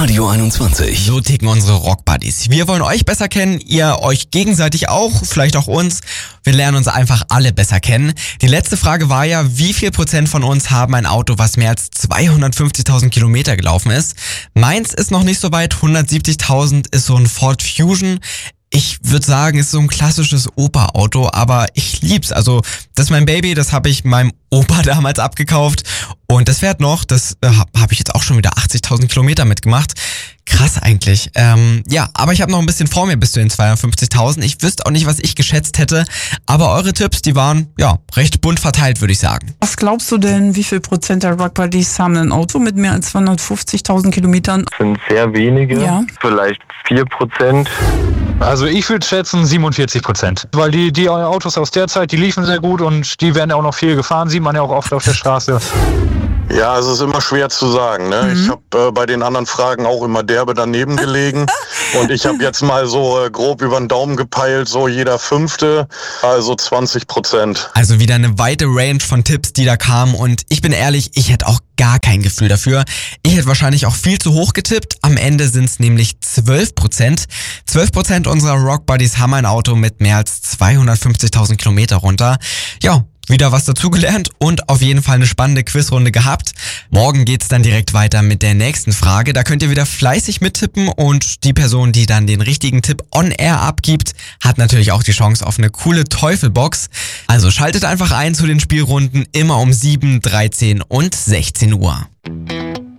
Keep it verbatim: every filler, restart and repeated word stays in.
Radio einundzwanzig. So ticken unsere Rockbuddies. Wir wollen euch besser kennen, ihr euch gegenseitig auch, vielleicht auch uns. Wir lernen uns einfach alle besser kennen. Die letzte Frage war ja, wie viel Prozent von uns haben ein Auto, was mehr als zweihundertfünfzigtausend Kilometer gelaufen ist? Meins ist noch nicht so weit, hundertsiebzigtausend ist so ein Ford Fusion. Ich würde sagen, es ist so ein klassisches Opa-Auto, aber ich lieb's. Also das ist mein Baby, das habe ich meinem Opa damals abgekauft und das fährt noch. Das äh, habe ich jetzt auch schon wieder achtzigtausend Kilometer mitgemacht. Krass eigentlich. Ähm, ja, aber ich habe noch ein bisschen vor mir bis zu den zweihundertfünfzigtausend. Ich wüsste auch nicht, was ich geschätzt hätte, aber eure Tipps, die waren ja recht bunt verteilt, würde ich sagen. Was glaubst du denn, wie viel Prozent der Rockbuddies haben ein Auto mit mehr als zweihundertfünfzigtausend Kilometern? Das sind sehr wenige, Ja. vielleicht vier Prozent. Also ich würde schätzen siebenundvierzig Prozent. Weil die, die Autos aus der Zeit, die liefen sehr gut und die werden ja auch noch viel gefahren, sieht man ja auch oft auf der Straße. Ja, es ist immer schwer zu sagen. Ne? Mhm. Ich habe äh, bei den anderen Fragen auch immer derbe daneben gelegen. Und ich habe jetzt mal so äh, grob über den Daumen gepeilt, so jeder Fünfte, also zwanzig Prozent. Also wieder eine weite Range von Tipps, die da kamen und ich bin ehrlich, ich hätte auch gar kein Gefühl dafür. Ich hätte wahrscheinlich auch viel zu hoch getippt. Am Ende sind es nämlich zwölf Prozent. zwölf Prozent unserer Rockbuddies haben ein Auto mit mehr als zweihundertfünfzigtausend Kilometer runter. Ja, wieder was dazugelernt und auf jeden Fall eine spannende Quizrunde gehabt. Morgen geht's dann direkt weiter mit der nächsten Frage. Da könnt ihr wieder fleißig mittippen und die Person, die dann den richtigen Tipp on air abgibt, hat natürlich auch die Chance auf eine coole Teufelbox. Also schaltet einfach ein zu den Spielrunden immer um sieben, dreizehn und sechzehn Uhr.